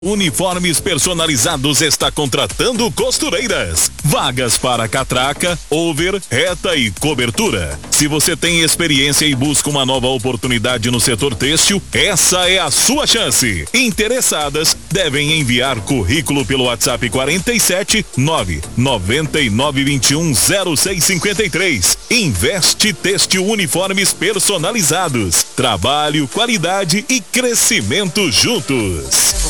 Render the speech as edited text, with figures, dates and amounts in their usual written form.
Uniformes Personalizados está contratando costureiras. Vagas para catraca, over, reta e cobertura. Se você tem experiência e busca uma nova oportunidade no setor têxtil, essa é a sua chance. Interessadas devem enviar currículo pelo WhatsApp 47 999 21 0653. Investe Têxtil Uniformes Personalizados. Trabalho, qualidade e crescimento juntos.